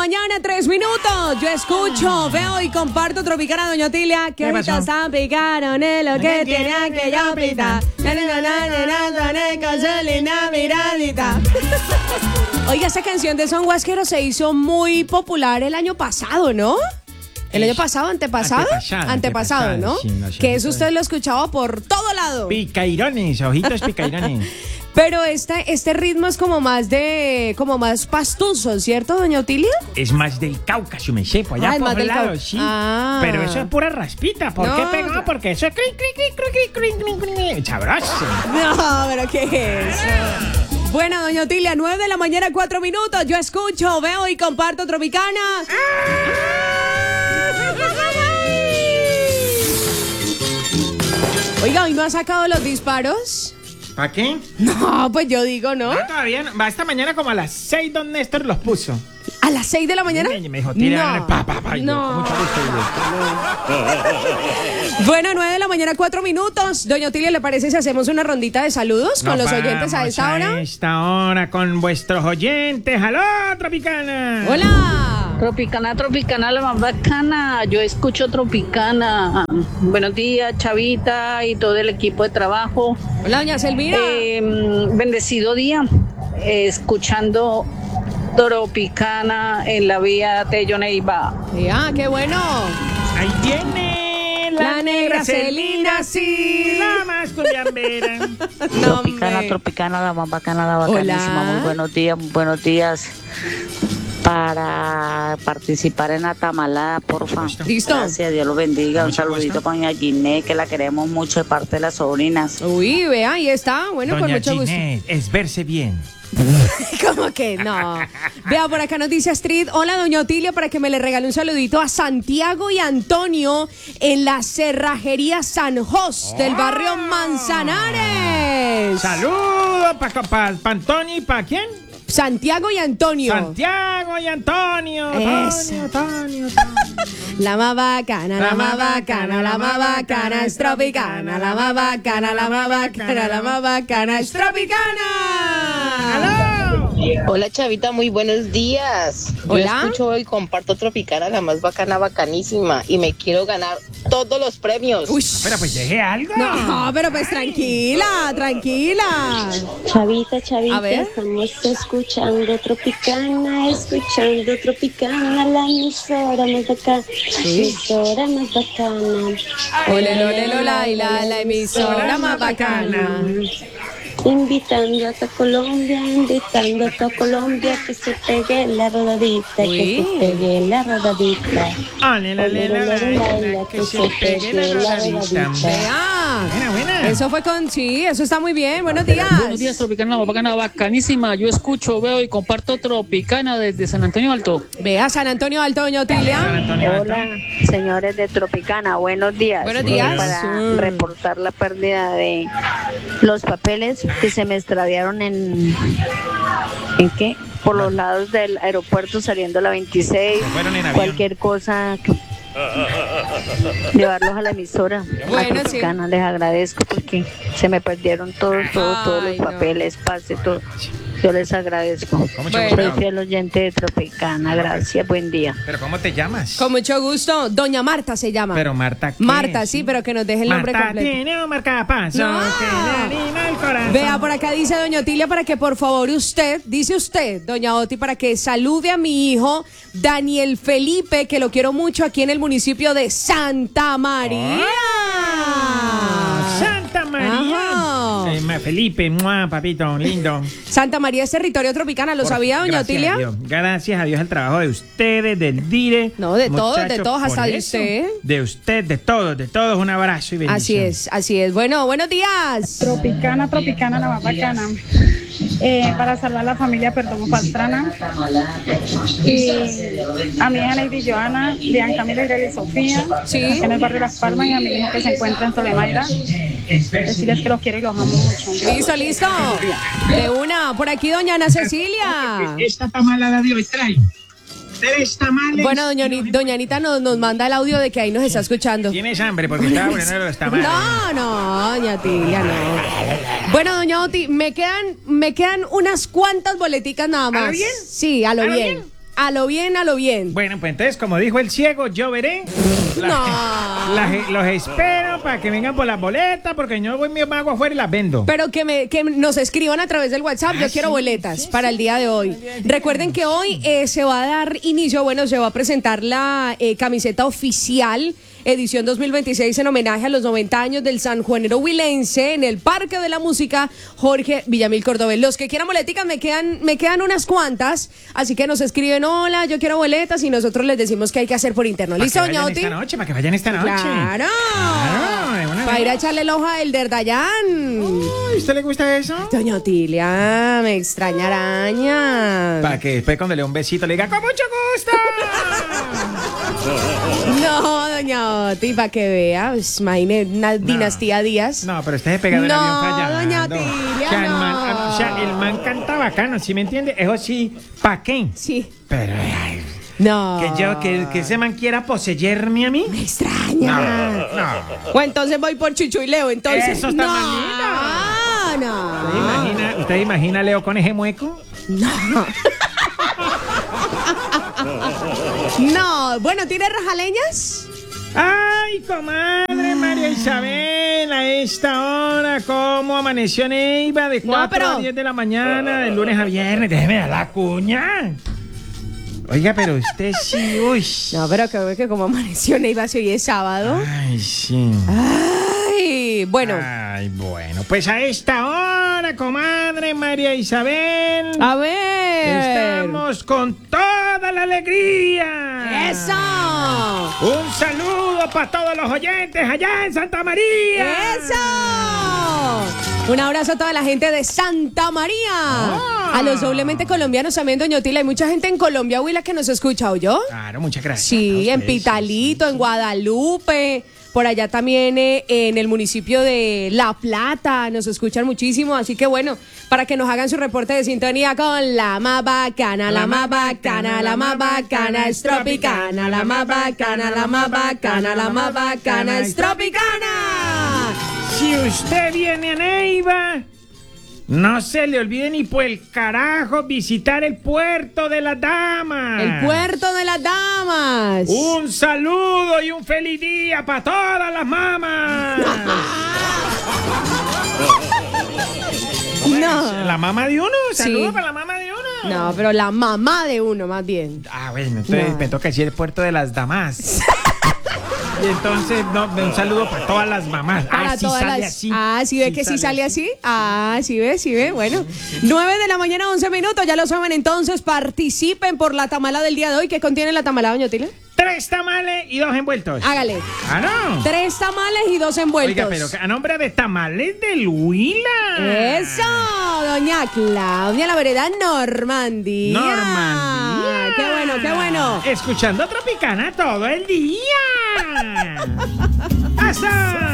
mañana, 3 minutos. Yo escucho, veo y comparto Tropicana, doña Otilia. Que ahorita están picaron en lo que tenía que yo pitar. Miradita. Oiga, esa canción de Son Guasquero se hizo muy popular el año pasado, ¿no? El año pasado, antepasado, ¿no? Sí, no sé, que eso usted lo escuchaba por todo lado. Picairones, ojitos picairones. Pero este ritmo es como más pastuso, ¿cierto, doña Otilia? Es más del Cáucaso, me sé, por allá por el lado, sí. Ah. Pero eso es pura raspita. ¿Por qué pegado? Porque eso es sabroso. No, pero ¿qué es eso? Bueno, doña Otilia, 9 de la mañana, 4 minutos. Yo escucho, veo y comparto Tropicana. Oiga, ¿hoy no ha sacado los disparos? ¿Para qué? No, pues yo digo, ¿no? No, todavía no. Va esta mañana como a las 6 don Néstor los puso. ¿A las 6 de la mañana? Me dijo, tira, no. Pa, no. Con mucho gusto. Bueno, 9 de la mañana, 4 minutos. Doña Otilia, ¿le parece si hacemos una rondita de saludos con los oyentes a esta hora? A esta hora con vuestros oyentes. ¡Aló, Tropicana! ¡Hola! Tropicana, la más bacana. Yo escucho Tropicana. Buenos días, Chavita y todo el equipo de trabajo. Hola, doña Selmira. Bendecido día. Escuchando Tropicana en la vía Tello Neiva. Ya, qué bueno. Ahí viene la negra Celina, sí, la más cuyambera. Tropicana, la más bacana, la bacanísima. Hola. Muy buenos días. Para participar en la tamalada, porfa. ¿Listo? Gracias, Dios lo bendiga. Un saludito para doña Ginette, que la queremos mucho de parte de las sobrinas. Uy, vea, ahí está. Bueno, Doña con mucho Ginette, es verse bien. gusto. ¿Cómo que no? Vea, por acá nos dice Astrid. Hola, doña Otilia, para que me le regale un saludito a Santiago y Antonio en la cerrajería San Jos del barrio Manzanares. Saludos para Antonio y para quién? Santiago y Antonio. Santiago y Antonio. Eso. Antonio. La más bacana, la más bacana, la más bacana es Tropicana. La más bacana, la más bacana, la más bacana es Tropicana. ¡Aló! Hola Chavita, muy buenos días. Hola. Yo escucho y comparto Tropicana, la más bacana, bacanísima. Y me quiero ganar todos los premios. Uy. Pero pues deje algo. No, pero pues tranquila. Chavita, A ver. estamos escuchando Tropicana, la emisora más bacana, emisora más bacana. Ole, la emisora más bacana. Invitando a toda Colombia, que se pegue la rodadita, Uy. que se pegue la rodadita. Que se pegue la rodadita. Vea. Buena. Eso fue eso está muy bien. Buenos días. Buenos días, Tropicana, bacana, bacanísima. Yo escucho, veo y comparto Tropicana desde San Antonio Alto. Vea, San Antonio Alto, doña Otilia. Hola, señores de Tropicana, buenos días. Buenos días. Para reportar la pérdida de los papeles que se me extraviaron ¿en qué? Por los lados del aeropuerto saliendo la 26, Se fueron en avión. cualquier cosa, llevarlos a la emisora. Bueno, a Tropicana, les agradezco porque se me perdieron todos Ay, los papeles, pase todo. Yo les agradezco. Con mucho Bueno. Soy gusto. fiel oyente de Tropicana, gracias, buen día. Pero ¿cómo te llamas? Con mucho gusto. Doña Marta se llama. Pero Marta, ¿qué? Marta, sí, pero que nos deje el nombre Marta completo. tiene un marcapaso No. que le anima el corazón. Vea, por acá dice doña Otilia para que por favor dice usted, doña Oti, para que salude a mi hijo Daniel Felipe, que lo quiero mucho aquí en el municipio de Santa María. Santa María. Ajá. Felipe, ¡mua, papito, lindo. Santa María es territorio Tropicana, ¿lo sabía, doña Gracias Otilia? a Dios. Gracias a Dios el trabajo de ustedes, del DIRE. No, de todos, Muchachos, hasta por de eso, usted. De usted, de todos, un abrazo y bendición. Así es. Bueno, buenos días. Tropicana, la más bacana. Para salvar a la familia Perdomo Pastrana. Y a mi hija Lady Joana, Lian Camila y Lady Sofía, Sí. aquí en el barrio Las Palmas, y a mi hijo que se encuentra en Tolemaida. Decirles que los quiero y los amo mucho. Listo. De una, por aquí doña Ana Cecilia. Esta tamalada de hoy trae 3 tamales. Bueno, doña Anita nos manda el audio de que ahí nos está escuchando. ¿Tienes hambre? Porque estaba poniendo los tamales. No, doña Tilia, no. Bueno, doña Oti, me quedan unas cuantas boleticas nada más. ¿A lo bien? Sí, a lo bien. a lo bien, a lo bien. Bueno, pues entonces, como dijo el ciego, yo veré. Los espero para que vengan por las boletas, porque yo voy mi mago afuera y las vendo. Pero que nos escriban a través del WhatsApp. Yo quiero boletas para el día de hoy. Recuerden que hoy se va a dar inicio, se va a presentar la camiseta oficial edición 2026 en homenaje a los 90 años del sanjuanero huilense en el Parque de la Música Jorge Villamil Cordobés. Los que quieran boleticas, me quedan unas cuantas, así que nos escriben, hola, yo quiero boletas, y nosotros les decimos qué hay que hacer por interno. ¿Listo, doña Oti? Para que vayan esta noche. Claro. Para ir a echarle el ojo al Derdayán. Uy, ¿a usted le gusta eso? Doña Otilia, me extraña araña. Para que después cuando le dé un besito le diga, ¡con mucho gusto! No, doña Oti, para que vea, pues, imagine una dinastía Díaz. No, pero usted se pega del avión fallando. Doña Otilia, o sea, el man canta bacano, ¿sí me entiende? Eso sí, ¿pa' qué? Sí. Pero, ay, no. Que ese man quiera poseerme a mí. Me extraña. No. O entonces voy por Chucho y Leo, entonces. Eso está malito. No. ¿Usted imagina a Leo con ese mueco? No. No. Bueno, ¿tiene rajaleñas? Ay, comadre María Isabel, a esta hora, ¿cómo amaneció Neiva? De 4 a 10 de la mañana, de lunes a viernes. Déjeme dar la cuña. Oiga, pero usted sí, uy. No, pero que como amaneció Neiva si hoy es sábado. Ay, sí. Ay, bueno. Ay, bueno, pues a esta hora, comadre María Isabel. A ver. Estamos con toda la alegría. ¡Eso! Un saludo para todos los oyentes allá en Santa María. ¡Eso! Un abrazo a toda la gente de Santa María. A los doblemente colombianos también, doña Otila. Hay mucha gente en Colombia, Huila, que nos escucha, ¿oyó? Claro, muchas gracias. Sí, en Pitalito, en Guadalupe. Por allá también en el municipio de La Plata nos escuchan muchísimo, así que bueno, para que nos hagan su reporte de sintonía con la más bacana, la más bacana, la más bacana es Tropicana, la más bacana, la más bacana, la más bacana es Tropicana. Si usted viene a Neiva, no se le olvide ni por el carajo visitar el Puerto de las Damas. El Puerto de las Damas. Un saludo y un feliz día para todas las mamás. No. La mamá de uno, saludo Sí. para la mamá de uno. No, pero la mamá de uno, más bien. Ah, bueno, entonces No. me toca decir el Puerto de las Damas. Y entonces, un saludo para todas las mamás. Para sí todas sale las... así. Ah, ¿sí ve que sí sale así? Ah, sí ve. Bueno, 9 de la mañana, 11 minutos. Ya lo saben, entonces participen por la tamala del día de hoy. ¿Qué contiene la tamala, doña Otila? 3 tamales y 2 envueltos. Hágale. Ah, no. 3 tamales y 2 envueltos. Oiga, pero a nombre de Tamales del Huila. ¡Eso! Doña Claudia, la vereda Normandía. Normandía. ¡Qué bueno, qué bueno! Escuchando Tropicana todo el día. ¡Hasta!